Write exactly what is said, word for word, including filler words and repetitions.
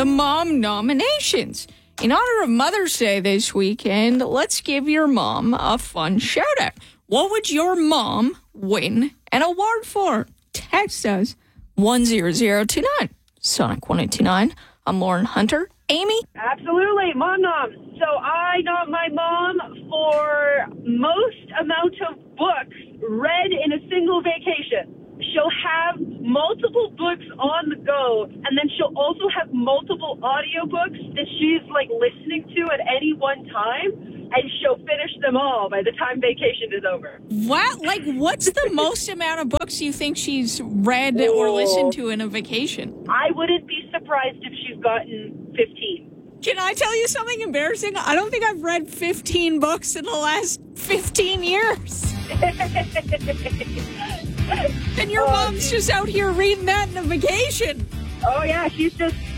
the mom nominations. In honor of Mother's Day this weekend, let's give your mom a fun shout out. What would your mom win an award for? Text us one zero zero two nine. Sonic one eighty-nine. I'm Lauren Hunter. Amy? Absolutely. Mom nom. So I nom my mom for most amount of books read in a single vacation. She'll have multiple books on the go, and then she'll also have multiple audiobooks that she's like listening to at any one time, and she'll finish them all by the time vacation is over. What? Like, what's the most amount of books you think she's read or listened to in a vacation? I wouldn't be surprised if she's gotten fifteen. Can I tell you something embarrassing? I don't think I've read fifteen books in the last fifteen years. And your Oh, mom's just out here reading that in a vacation. Oh, yeah, she's just